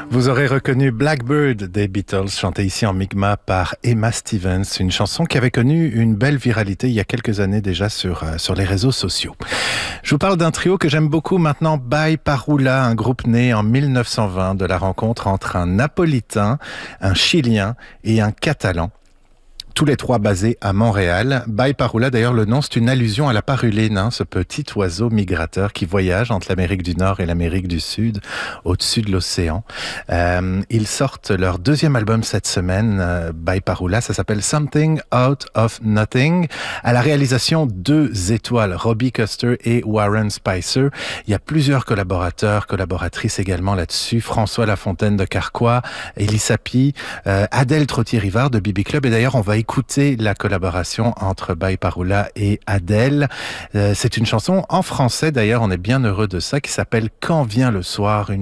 Vous aurez reconnu Blackbird des Beatles, chanté ici en Mi'kmaq par Emma Stevens, une chanson qui avait connu une belle viralité il y a quelques années déjà sur les réseaux sociaux. Je vous parle d'un trio que j'aime beaucoup maintenant, By Parula, un groupe né en 1920 de la rencontre entre un Napolitain, un Chilien et un Catalan. Tous les trois basés à Montréal. By Parula, d'ailleurs, le nom, c'est une allusion à la paruline, ce petit oiseau migrateur qui voyage entre l'Amérique du Nord et l'Amérique du Sud, au-dessus de l'océan. Ils sortent leur deuxième album cette semaine, By Parula, ça s'appelle Something Out of Nothing. À la réalisation, 2 étoiles, Robbie Custer et Warren Spicer. Il y a plusieurs collaboratrices également là-dessus. François Lafontaine de Carquois, Elie Sapi, Adèle Trottier-Rivard de Bibi Club. Et d'ailleurs, on va écouter la collaboration entre By Parula et Adèle. C'est une chanson en français, d'ailleurs, on est bien heureux de ça, qui s'appelle Quand vient le soir, une